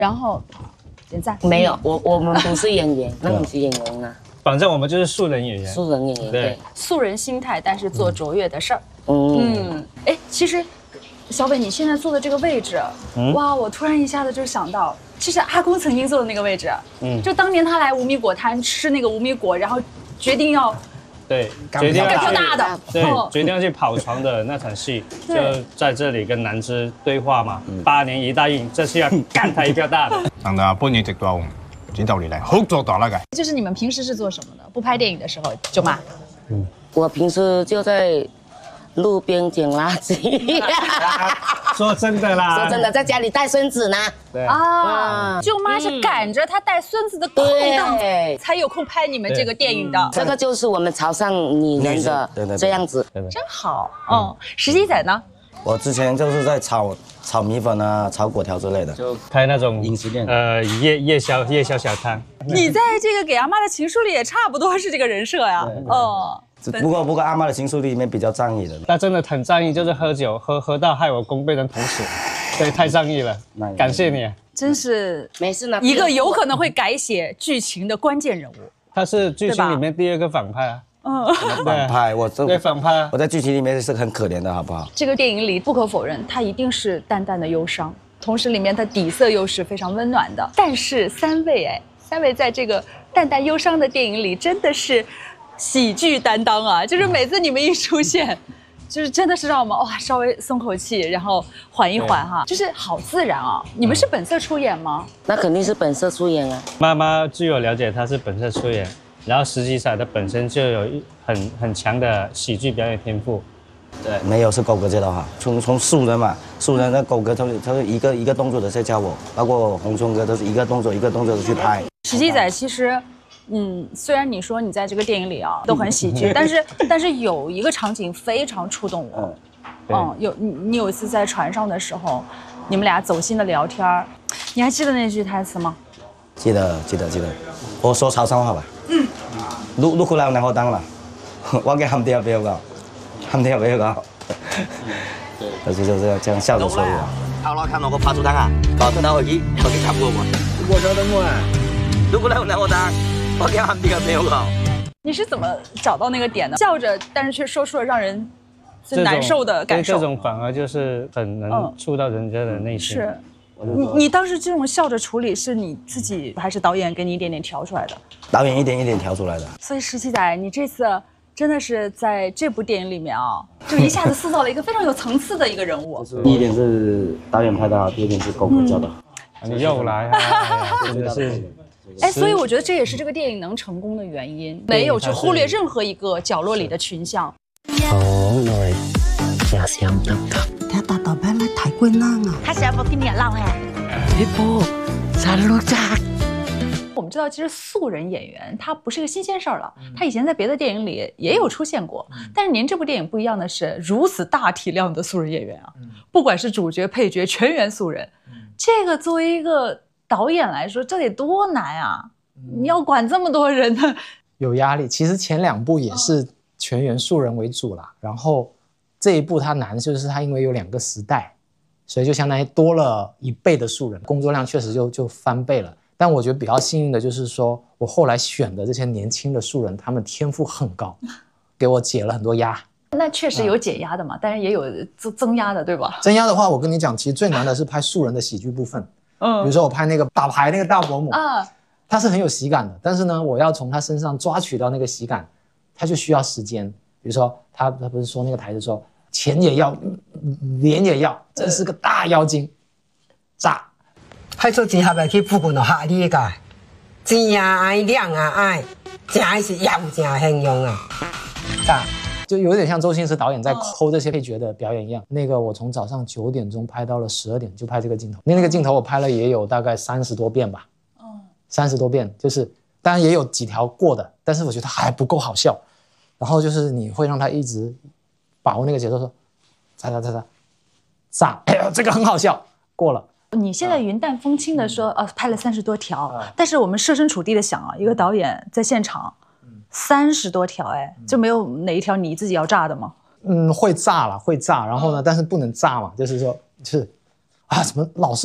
然后点赞。 没有，我们不是演员，那不是演员啊。 反正我们就是素人演员。 素人演员，对， 素人心态，但是做卓越的事儿。 哎， 其实小北你现在坐的这个位置，哇，我突然一下子就想到，这是阿公曾经坐的那个位置。就当年他来无米果摊吃那个无米果，然后决定要。 对，决定要跳大的， 对，决定要去跑船的那场戏，就在这里跟南芝对话嘛。8年一大运，这次要干他一票大的。 但係半年直到剪就嚟嚟，好做大啦嘅。 就是你们平时是做什么的？不拍电影的时候，舅妈。 我平时就在路边捡垃圾。 说真的啦， 说真的，在家里带孙子呢。 对啊，舅妈是赶着她带孙子的空档才有空拍你们这个电影的。 这个就是我们潮汕女人的这样子， 真好。石鸡仔呢？ 我之前就是在炒米粉啊，炒粿条之类的， 就拍那种饮食店， 夜宵小摊。 你在这个给阿妈的情书里也差不多是这个人设呀。 不过阿妈的情书里面比较仗义的。 他真的很仗义，就是喝酒喝到害我公被人捅死，所以太仗义了。感谢你， 真是没事呢。 一个有可能会改写剧情的关键人物。 他是剧情里面第2个反派啊。 反派， 对反派， 我在剧情里面是很可怜的，好不好？ 这个电影里不可否认，它一定是淡淡的忧伤，同时里面它底色又是非常温暖的。但是三位在这个淡淡忧伤的电影里，真的是喜剧担当啊！就是每次你们一出现，就是真的是让我们哇稍微松口气，然后缓一缓哈，就是好自然啊！你们是本色出演吗？ 那肯定是本色出演啊。 妈妈据我了解，她是本色出演。然后实际上他本身就有很强的喜剧表演天赋， 对，没有是狗哥教的哈，从素人嘛，素人那狗哥他是一个动作的在教我，包括洪冲哥都是一个动作的去拍。 石鸡仔其实，虽然你说你在这个电影里啊都很喜剧，但是有一个场景非常触动我，你有一次在船上的时候，你们俩走心的聊天，你还记得那句台词吗？ 记得，我说潮汕话吧。錄過嚟我當啦，我嘅喊爹不要搞，就是這樣笑着說我。後來看我個拍出單啊，搞出單我差不多嘛。我說的我，錄過嚟我當，我嘅喊爹不要搞。 你是怎麼找到那個點呢？笑着，但是卻說出了讓人最難受的感受。 這種反而就是很能觸到人家的內心。 是。你當時這種笑着處理是你自己還是導演給你一點點調出來的？ 導演一點一點調出來的。 所以石雞仔，你這次真的是在這部電影裡面啊，就一下子塑造了一個非常有層次的一個人物。 第一點是導演拍的好，第二點是狗哥教的好。 你又來啊，真的是。 所以我覺得這也是這個電影能成功的原因，沒有去忽略任何一個角落裡的群像。 好來，下香得得。 他打倒拍來太貴冷啊！ 他想不跟你鬧哎？你不，咱錄咋？ 我们知道，其实素人演员他不是个新鲜事儿了，他以前在别的电影里也有出现过。但是您这部电影不一样的是，如此大体量的素人演员啊，不管是主角、配角，全员素人。这个作为一个导演来说，这得多难啊！你要管这么多人呢， 有压力。其实前2部也是全员素人为主啦，然后这一部它难就是它因为有2个时代，所以就相当于多了1倍的素人，工作量确实就翻倍了。但我觉得比较幸运的就是说，我后来选的这些年轻的素人，他们天赋很高，给我解了很多压。 那确实有解压的嘛，但是也有增压的，对吧？ 增压的话，我跟你讲，其实最难的是拍素人的喜剧部分。比如说我拍那个打牌那个大伯母啊，他是很有喜感的，但是呢，我要从他身上抓取到那个喜感，他就需要时间。比如说他不是说那个台词说钱也要，脸也要，真是个大妖精，炸。 派出所合来去附近就吓你个，钱也爱，量也爱，真是妖精形容啊！炸， 就有点像周星驰导演在抠这些配角的表演一样。那个我从早上9点钟拍到了12点，就拍这个镜头。那个镜头我拍了也有大概30多遍吧，30多遍，就是当然也有几条过的，但是我觉得还不够好笑。然后就是你会让他一直把握那个节奏，说炸，哎呦这个很好笑，过了。 你现在云淡风轻的说，拍了30多条，但是我们设身处地的想啊，一个导演在现场，30多条，就没有哪一条你自己要炸的吗？会炸了，会炸，然后呢，但是不能炸嘛，就是说，怎么老是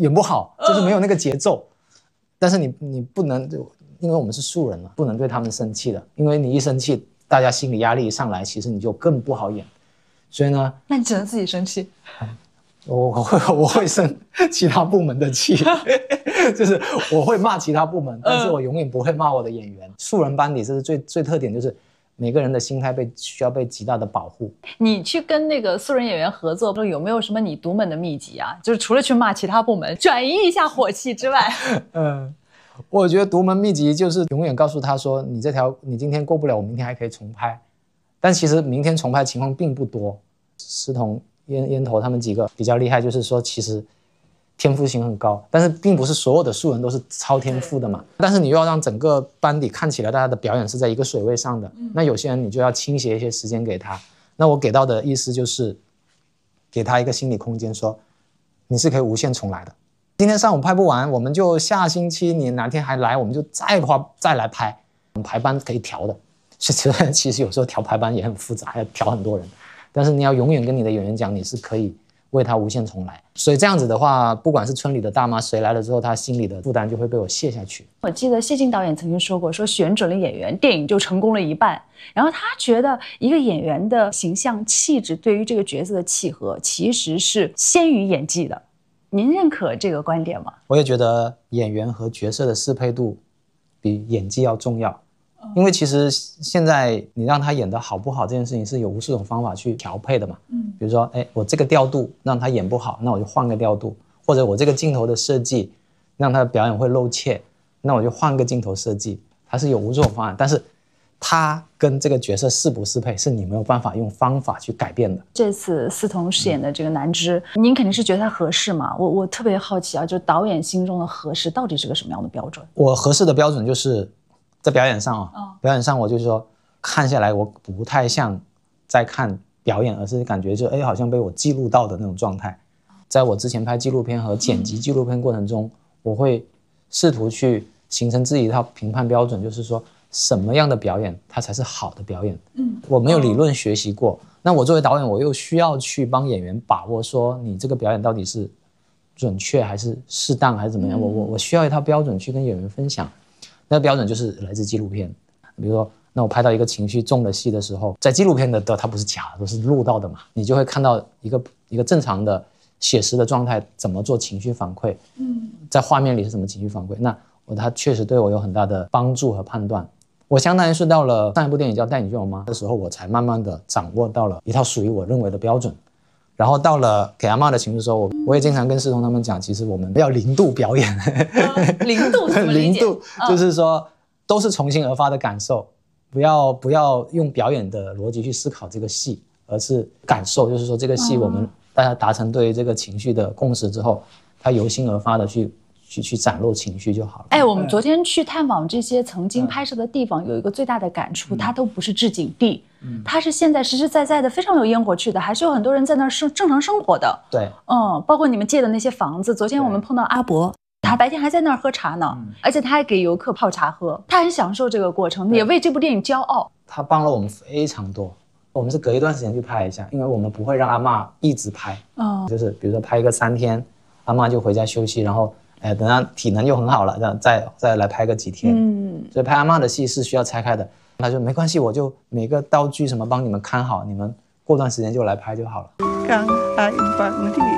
演不好，就是没有那个节奏。但是你不能，因为我们是素人嘛，不能对他们生气的，因为你一生气，大家心理压力一上来，其实你就更不好演。所以呢， 那你只能自己生气。 我会生其他部门的气，就是我会骂其他部门，但是我永远不会骂我的演员。素人班底这是最特点，就是每个人的心态需要被极大的保护。 你去跟那个素人演员合作，有没有什么你独门的秘籍啊？就是除了去骂其他部门，转移一下火气之外， 我觉得独门秘籍就是永远告诉他说，你今天过不了，我明天还可以重拍。但其实明天重拍情况并不多。思彤、烟头他们几个比较厉害，就是说其实天赋性很高，但是并不是所有的素人都是超天赋的嘛。但是你又要让整个班底看起来大家的表演是在一个水位上的，那有些人你就要倾斜一些时间给他。那我给到的意思就是给他一个心理空间，说你是可以无限重来的。今天上午拍不完，我们就下星期你哪天还来，我们就再来拍。我们排班可以调的，其实有时候调排班也很复杂，要调很多人。但是你要永远跟你的演员讲，你是可以为他无限重来。所以这样子的话，不管是村里的大妈谁来了之后，他心里的负担就会被我卸下去。 我记得谢晋导演曾经说过，说选准了演员，电影就成功了一半。然后他觉得一个演员的形象气质对于这个角色的契合，其实是先于演技的。您认可这个观点吗？ 我也觉得演员和角色的适配度比演技要重要。因为其实现在你让他演得好不好这件事情是有无数种方法去调配的嘛。比如说，我这个调度让他演不好，那我就换个调度；或者我这个镜头的设计让他的表演会露怯，那我就换个镜头设计。它是有无数种方案，但是他跟这个角色适不适配是你没有办法用方法去改变的。 这次思彤饰演的这个南芝，您肯定是觉得他合适嘛？我特别好奇啊，就是导演心中的合适到底是个什么样的标准？ 我合适的标准就是在表演上表演上我就是说看下来我不太像在看表演，而是感觉就好像被我记录到的那种状态。在我之前拍纪录片和剪辑纪录片过程中，我会试图去形成自己一套评判标准，就是说什么样的表演它才是好的表演。我没有理论学习过，那我作为导演我又需要去帮演员把握说你这个表演到底是准确还是适当还是怎么样。我需要一套标准去跟演员分享。那个标准就是来自纪录片。比如说那我拍到一个情绪重的戏的时候，在纪录片的它不是假的，都是录到的嘛，你就会看到一个正常的写实的状态怎么做情绪反馈，在画面里是什么情绪反馈，那它确实对我有很大的帮助和判断。我相当于是到了上一部电影叫《带你去我妈》的时候，我才慢慢的掌握到了一套属于我认为的标准。然后到了给阿嬷的情绪的时候，我也经常跟思彤他们讲，其实我们要零度表演。 零度怎么理解？ 零度就是说都是从心而发的感受，不要用表演的逻辑去思考这个戏，而是感受，就是说这个戏我们大家达成对于这个情绪的共识之后，它由心而发的去展露情绪就好了。 我们昨天去探访这些曾经拍摄的地方，有一个最大的感触，它都不是置景地，它是现在实实在在的非常有烟火气的，还是有很多人在那儿正常生活的。 对， 包括你们借的那些房子，昨天我们碰到阿伯，他白天还在那儿喝茶呢，而且他还给游客泡茶喝，他很享受这个过程，也为这部电影骄傲。 他帮了我们非常多。我们是隔一段时间去拍一下，因为我们不会让阿嬷一直拍，就是比如说拍一个3天，阿嬷就回家休息，然后等她体能又很好了，这样再来拍个几天。所以拍阿嬷的戏是需要拆开的。他说没关系，我就每个道具什么帮你们看好，你们过段时间就来拍就好了。 Càng ai bạn thì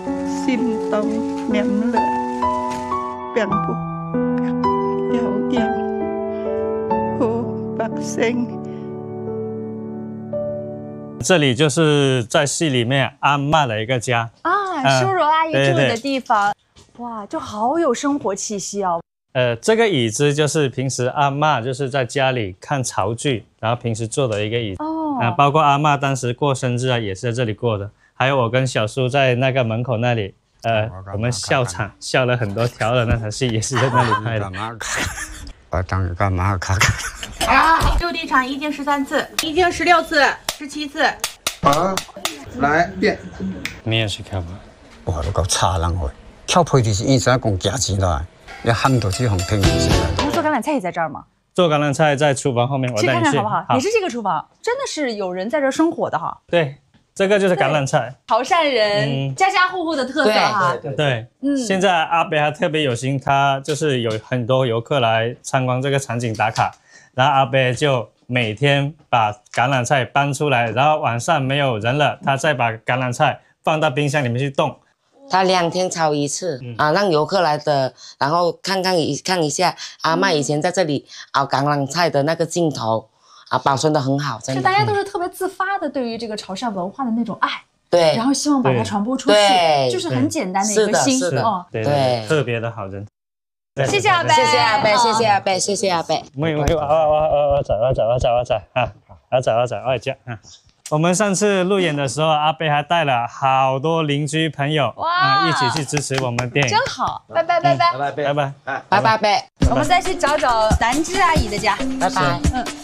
xin tông mềm lệ bèn bục dẻo dẻo hồ bạc xanh。 这里就是在戏里面阿嬷的一个家叔叔阿姨住的地方。哇，就好有生活气息哦。 这个椅子就是平时阿嬷就是在家里看潮剧，然后平时坐的一个椅子。包括阿嬷当时过生日也是在这里过的。还有我跟小叔在那个门口那里，我们笑场笑了很多条的那场戏也是在那里拍的。 把张干嘛卡就地场一进13次，一进16次，17次。 来变。 你也是跳舞？ 哇，都够差人会。跳配就是一直在讲价钱来，你喊到去红天起来。 做橄榄菜也在这儿吗？ 做橄榄菜在厨房后面，我带你去看看好不好？也是这个厨房，真的是有人在这儿生活的哈。 对， 这个就是橄榄菜。 潮汕人家家户户的特色哈。 对，现在阿伯还特别有心，他就是有很多游客来参观这个场景打卡，然后阿伯就每天把橄榄菜搬出来，然后晚上没有人了，他再把橄榄菜放到冰箱里面去冻。 他2天炒一次让游客来的，然后看一下阿嬷以前在这里熬橄榄菜的那个镜头保存得很好，真的。 就大家都是特别自发的对于这个潮汕文化的那种爱， 对， 然后希望把它传播出去，就是很简单的一个心， 对，特别的好人。 谢谢阿伯， 谢谢阿伯，谢谢阿伯，谢谢阿伯。 我我们上次路演的时候，阿伯还带了好多邻居朋友一起去支持我们电影， 真好。拜拜拜拜拜拜拜拜拜拜。 我们再去找找南芝阿姨的家， 拜拜。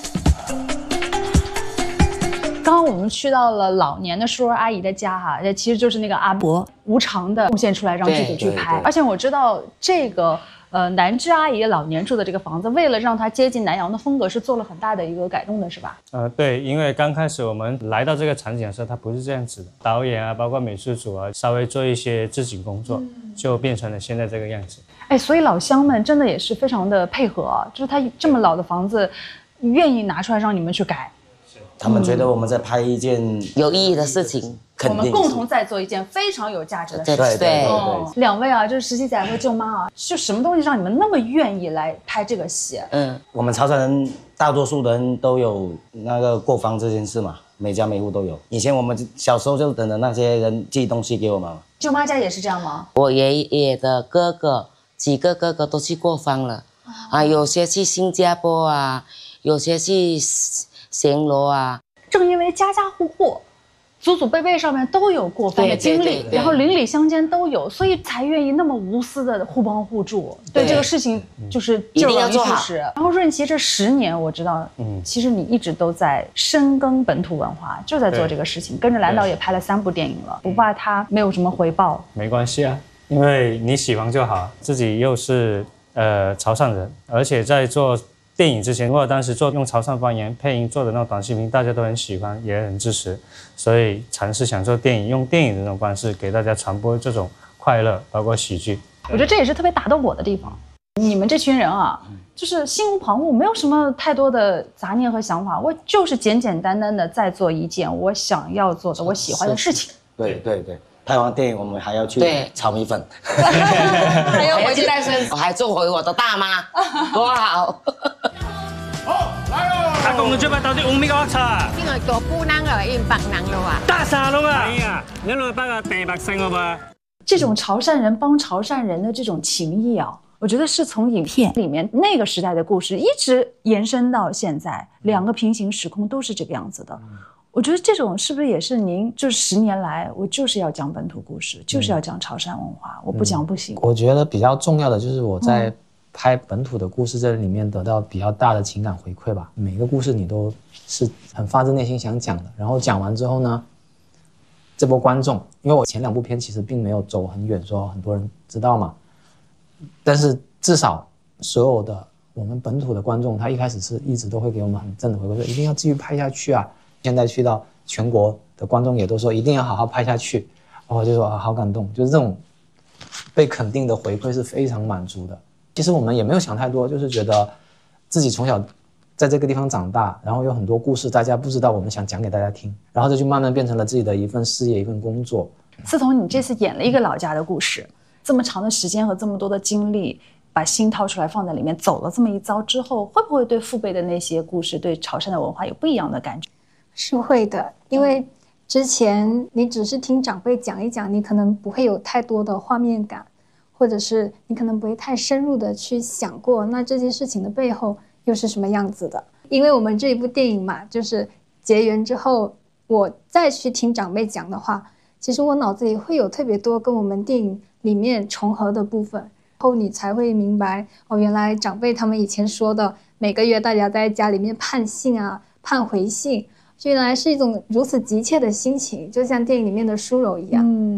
刚刚我们去到了老年的叔叔阿姨的家哈，这其实就是那个阿伯无偿的贡献出来让剧组去拍，而且我知道这个南芝阿姨老年住的这个房子，为了让它接近南洋的风格，是做了很大的一个改动的，是吧？ 对，因为刚开始我们来到这个场景的时候，它不是这样子的，导演包括美术组稍微做一些置景工作，就变成了现在这个样子。 所以老乡们真的也是非常的配合，就是他这么老的房子，愿意拿出来让你们去改。 他们觉得我们在拍一件有意义的事情， 我们共同在做一件非常有价值的事情。 对， 两位就是石溪仔和舅妈就什么东西让你们那么愿意来拍这个戏？ 我们潮汕人大多数人都有那个过方这件事嘛，每家每户都有。以前我们小时候就等着那些人寄东西给我们。 舅妈家也是这样吗？ 我爷爷的哥哥几个哥哥都去过方了有些去新加坡有些去暹罗正因为家家户户、祖祖辈辈上面都有过方的经历，然后邻里乡间都有，所以才愿意那么无私的互帮互助。对这个事情就是就要做好。然后润琪这10年，我知道，其实你一直都在深耕本土文化，就在做这个事情。跟着蓝导也拍了3部电影了，不怕他没有什么回报？ 没关系因为你喜欢就好。自己又是潮汕人，而且在做电影之前，我当时用潮汕方言配音做的那种短视频，大家都很喜欢，也很支持，所以尝试想做电影，用电影的这种方式给大家传播这种快乐，包括喜剧。 我觉得这也是特别打动我的地方。你们这群人就是心无旁骛，没有什么太多的杂念和想法，我就是简简单单的在做一件我想要做的、我喜欢的事情。 对，拍完电影我们还要去炒米粉， 还要回去带孙，我还做回我的大妈，多好！ 阿公你做乜到底用咩個茶？ 因為做姑娘啊，用白人了大傻佬你攞把個地白姓好吧？ 这种潮汕人帮潮汕人的这种情谊我觉得是从影片里面那个时代的故事一直延伸到现在，2个平行时空都是这个样子的。我觉得这种是不是也是您10年来，我就是要讲本土故事，就是要讲潮汕文化，我不讲不行。 我觉得比较重要的就是我在拍本土的故事这里面得到比较大的情感回馈吧。每个故事你都是很发自内心想讲的，然后讲完之后呢，这波观众，因为我前2部片其实并没有走很远，说很多人知道嘛，但是至少所有的我们本土的观众，他一开始是一直都会给我们很正的回馈，说一定要继续拍下去现在去到全国的观众也都说一定要好好拍下去，我就说好感动，就是这种被肯定的回馈是非常满足的。其实我们也没有想太多，就是觉得自己从小在这个地方长大，然后有很多故事大家不知道，我们想讲给大家听，然后这就慢慢变成了自己的一份事业，一份工作。 思彤，你这次演了一个老家的故事，这么长的时间和这么多的精力，把心掏出来放在里面，走了这么一遭之后，会不会对父辈的那些故事，对潮汕的文化有不一样的感觉？ 是会的，因为之前你只是听长辈讲一讲，你可能不会有太多的画面感，或者是你可能不会太深入的去想过，那这件事情的背后又是什么样子的。因为我们这一部电影嘛，就是结缘之后，我再去听长辈讲的话，其实我脑子里会有特别多跟我们电影里面重合的部分，后你才会明白原来长辈他们以前说的每个月大家在家里面盼信盼回信，原来是一种如此急切的心情，就像电影里面的舒柔一样。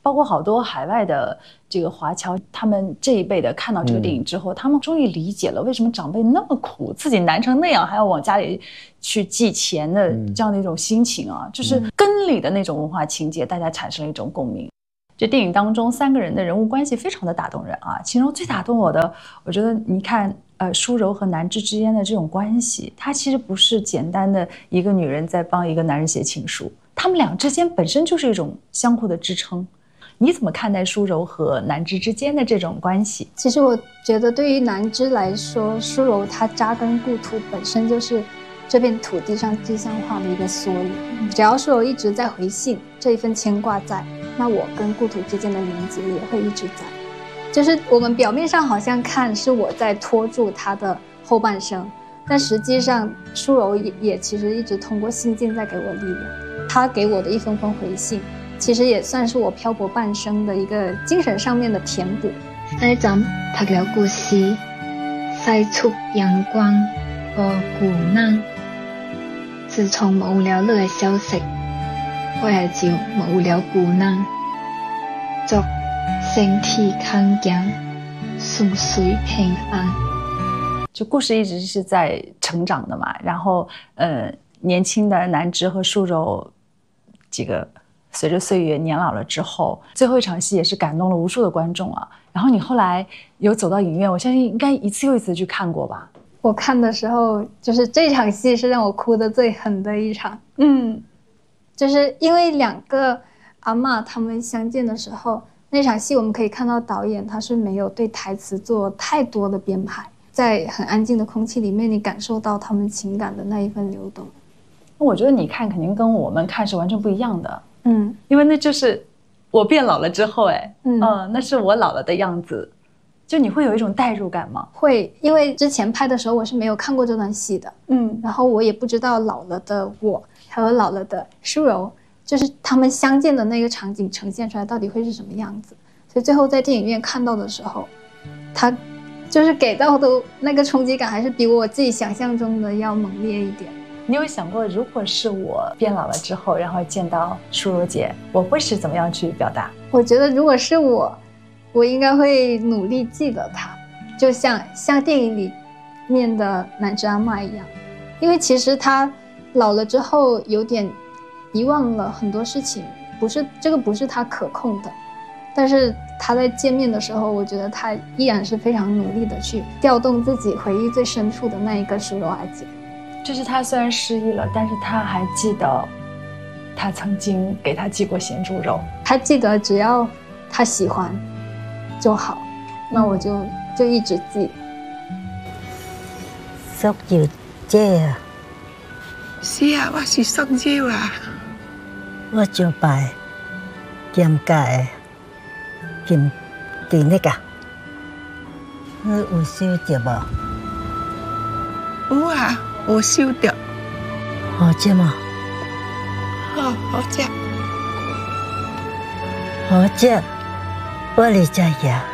包括好多海外的这个华侨，他们这一辈的看到这个电影之后，他们终于理解了为什么长辈那么苦，自己难成那样，还要往家里去寄钱的这样的一种心情啊，就是根里的那种文化情节，大家产生了一种共鸣。这电影当中3个人的人物关系非常的打动人啊，其中最打动我的，我觉得你看，舒柔和南枝之间的这种关系，它其实不是简单的一个女人在帮一个男人写情书，他们俩之间本身就是一种相互的支撑。你怎么看待舒柔和南枝之间的这种关系？ 其实我觉得对于南枝来说，舒柔她扎根故土本身就是这片土地上具象化的一个缩影。只要舒柔一直在回信，这一份牵挂在，那我跟故土之间的连接也会一直在。就是我们表面上好像看是我在拖住他的后半生，但实际上舒柔也其实一直通过信件在给我力量。他给我的一封封回信，其實也算是我漂泊半生的一個精神上面的填補。 西站讀了故事，西出陽光和孤單。自從冇了呢個消息，我係就冇了孤單。祝身體康健，順遂平安。 就故事一直是在成長的嘛，然後年輕的南枝和舒柔幾個隨着歲月年老了之後，最後一場戲也是感動了無數的觀眾啊。然後你後來有走到影院，我相信應該一次又一次去看過吧？ 我看的時候，就是這場戲是讓我哭得最狠的一場。就是因為兩個阿嬷他們相見的時候，那場戲我們可以看到導演他是沒有對台詞做太多的編排，在很安靜的空氣裡面，你感受到他們情感的那一份流動。 我覺得你看肯定跟我們看是完全不一樣的。因為那就是我變老了之後，那是我老了的樣子，就你會有一種代入感嗎？ 會，因為之前拍的時候我是沒有看過這段戲的，然後我也不知道老了的我還有老了的舒柔，就是他們相見的那個場景呈現出來到底會是什麼樣子，所以最後在電影院看到的時候，他就是給到的那個衝擊感還是比我自己想象中的要猛烈一點。 你有想過，如果是我變老了之後，然後見到舒柔姐，我會是怎麼樣去表達？ 我覺得如果是我應該會努力記得她，就像電影裡面的南枝阿嬷一樣，因為其實她老了之後有點遺忘了很多事情，這個不是她可控的，但是她在見面的時候，我覺得她依然是非常努力的去調動自己回憶最深處的那一個舒柔阿姐。 就是他雖然失憶了，但是他還記得他曾經給他寄過鹹豬肉。 他記得只要他喜歡就好，那我就一直記。 叔要姐啊！ 是啊，我是叔要啊。 我就拜兼介兼地那個，你有收着無？ 有啊。我收到， 好食嗎？ 好食， 好食，我嚟食呀。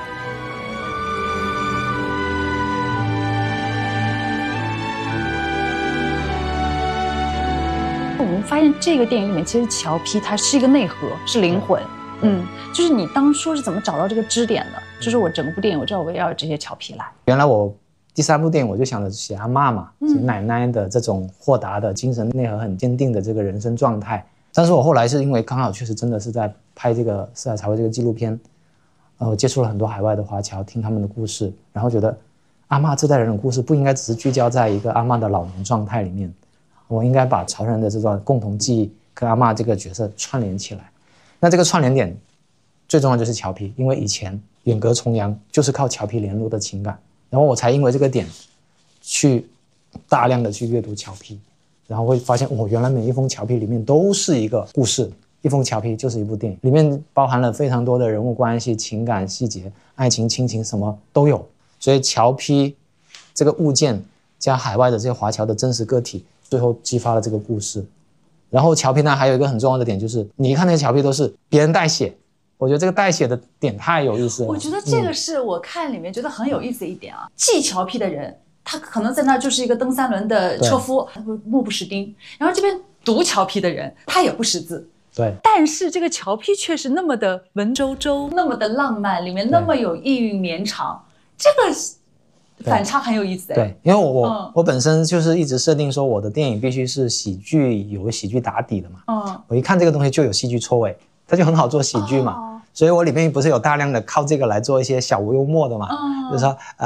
我们发现这个电影里面，其实乔皮它是一个内核，是灵魂。就是你当初是怎么找到这个支点的？就是我整部电影，我知道我围绕这些乔皮来。 原来我第3部電影我就想着寫阿嬷嘛，寫奶奶的這種豁達的精神內核很堅定的這個人生狀態。但是我後來是因為剛好確實真的是在拍這個四海茶會這個紀錄片，我接觸了很多海外的華僑，聽他們的故事，然後覺得阿嬷這代人的故事不應該只是聚焦在一個阿嬷的老年狀態裡面，我應該把潮人的這段共同記憶跟阿嬷這個角色串聯起來。那這個串聯點最重要就是喬皮，因為以前遠隔重洋就是靠喬皮聯絡的情感。然後我才因為這個點去大量的去閱讀喬皮，然後會發現原來每一封喬皮裡面都是一個故事，一封喬皮就是一部電影，裡面包含了非常多的人物關係、情感細節、愛情、親情什麼都有。所以喬皮這個物件加海外的這些華僑的真實個體，最後激發了這個故事。然後喬皮呢還有一個很重要的點，就是你一看那些喬皮都是別人代寫，我覺得這個代寫的點太有意思了。 我覺得這個是我看裡面覺得很有意思的一點啊。寄喬皮的人，他可能在那就是一個蹬3輪的車夫，目不識丁。然後這邊讀喬皮的人，他也不識字， 对， 但是这个乔坯却是那么的文绉绉，那么的浪漫，里面那么有意蕴绵长，这个反差很有意思。 对，因为我本身就是一直设定说我的电影必须是喜剧，有个喜剧打底的嘛。我一看这个东西就有戏剧错位，它就很好做喜剧嘛。所以我里面不是有大量的靠这个来做一些小幽默的嘛，就是说